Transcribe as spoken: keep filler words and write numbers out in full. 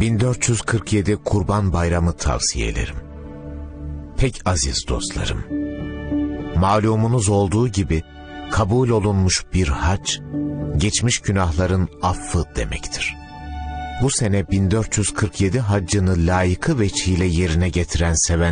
bin dört yüz kırk yedi Kurban Bayramı tavsiyelerim. Pek aziz dostlarım, malumunuz olduğu gibi kabul olunmuş bir hac, geçmiş günahların affı demektir. Bu sene bin dört yüz kırk yedi haccını layıkı veçhiyle yerine getiren seven